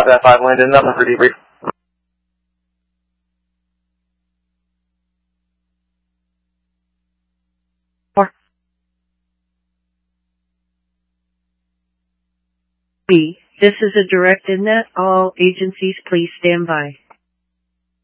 that 5 Landon, nothing for debrief. This is a direct INNET. All agencies please stand by.